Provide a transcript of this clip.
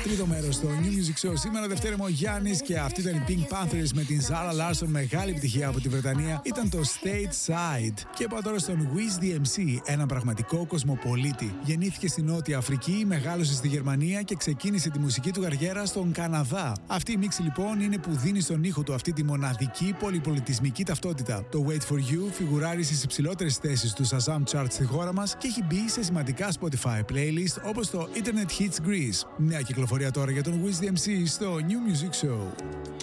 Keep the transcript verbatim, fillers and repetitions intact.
Τρίτο μέρος στο New Music Show. Σήμερα Δευτέρα ο Γιάννης και αυτή ήταν η Pink Panthers με την Zara Larsson. Μεγάλη επιτυχία από τη Βρετανία. Ήταν το Stateside. Και πάω τώρα στον Wiz ντι εμ σι, ένα πραγματικό κοσμοπολίτη. Γεννήθηκε στην Νότια Αφρική, μεγάλωσε στη Γερμανία και ξεκίνησε τη μουσική του καριέρα στον Καναδά. Αυτή η μίξη λοιπόν είναι που δίνει στον ήχο του αυτή τη μοναδική πολυπολιτισμική ταυτότητα. Το Wait for You φιγουράρει στις υψηλότερες θέσεις του Shazam Chart στη χώρα μας και έχει μπει σε σημαντικά Spotify playlist όπως το Internet Hits Greece. Νέα κυκλοφορία τώρα για τον Wiz ντι εμ σι στο New Music Show.